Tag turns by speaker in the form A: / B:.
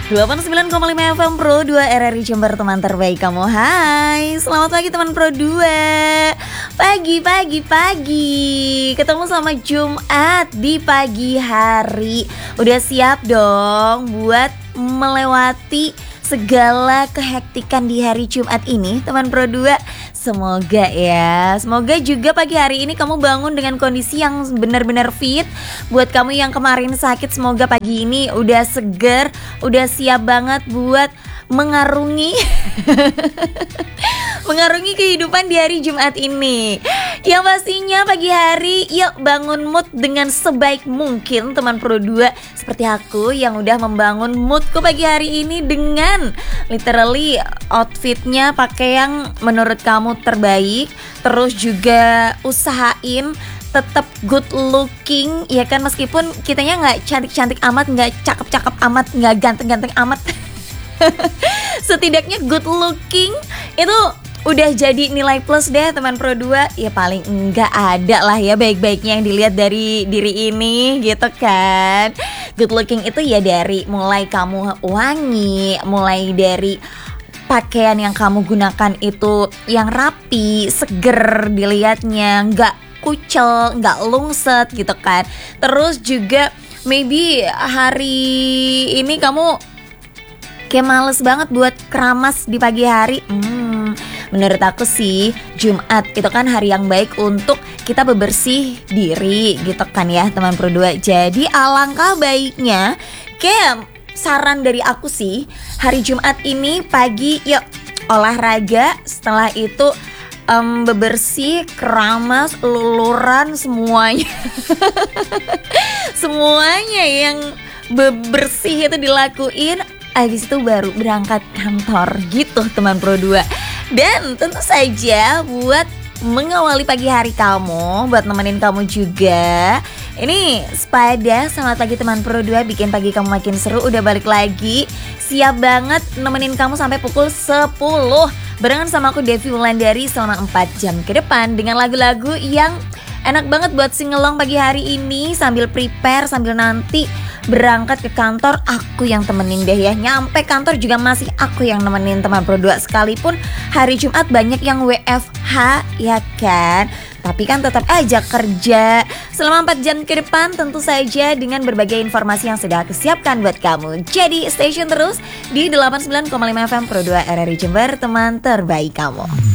A: 89,5 FM Pro 2 RRI Jember, teman terbaik kamu. Hai, selamat pagi teman Pro 2. Pagi. Ketemu sama Jumat di pagi hari. Udah siap dong buat melewati segala kehektikan di hari Jumat ini, teman Pro 2. Semoga juga pagi hari ini kamu bangun dengan kondisi yang benar-benar fit. Buat kamu yang kemarin sakit, semoga pagi ini udah seger, udah siap banget buat mengarungi kehidupan di hari Jumat ini. Yang pastinya pagi hari yuk bangun mood dengan sebaik mungkin, teman Pro 2. Seperti aku yang udah membangun moodku pagi hari ini dengan literally outfitnya pakai yang menurut kamu terbaik. Terus juga usahain tetap good looking, ya kan, meskipun kitanya nggak cantik-cantik amat, nggak cakep-cakep amat, nggak ganteng-ganteng amat. Setidaknya good looking itu udah jadi nilai plus deh, teman Pro 2. Ya paling enggak ada lah ya baik-baiknya yang dilihat dari diri ini gitu kan. Good looking itu ya dari mulai kamu wangi, mulai dari pakaian yang kamu gunakan itu yang rapi, seger dilihatnya, nggak kucel, nggak lungset gitu kan. Terus juga maybe hari ini kamu kayak males banget buat keramas di pagi hari. Menurut aku sih Jumat itu kan hari yang baik untuk kita bebersih diri gitu kan ya, teman Pro 2. Jadi alangkah baiknya, kayak saran dari aku sih, hari Jumat ini pagi yuk olahraga, setelah itu bebersih, keramas, luluran, semuanya. Semuanya yang bebersih itu dilakuin. Habis itu baru berangkat kantor gitu, teman Pro 2. Dan tentu saja buat mengawali pagi hari kamu, buat nemenin kamu juga, ini Spada, selamat pagi teman Pro 2. Bikin pagi kamu makin seru, udah balik lagi. Siap banget nemenin kamu sampai pukul 10 barengan sama aku Devi Wulandari selama 4 jam ke depan dengan lagu-lagu yang enak banget buat singelong pagi hari ini, sambil prepare, sambil nanti berangkat ke kantor aku yang temenin deh ya. Nyampe kantor juga masih aku yang nemenin, teman Pro 2. Sekalipun hari Jumat banyak yang WFH ya kan, tapi kan tetap aja kerja selama 4 jam ke depan, tentu saja dengan berbagai informasi yang sudah aku siapkan buat kamu. Jadi stay tune terus di 89,5 FM Pro 2 RRI Jember, teman terbaik kamu.